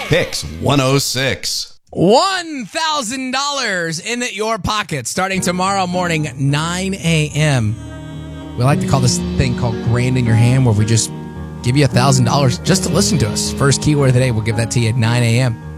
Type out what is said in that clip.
Picks 106. $1,000 in your pocket starting tomorrow morning, 9 a.m. We like to call this thing called Grand in Your Hand, where we just give you $1,000 just to listen to us. First keyword of the day, we'll give that to you at 9 a.m.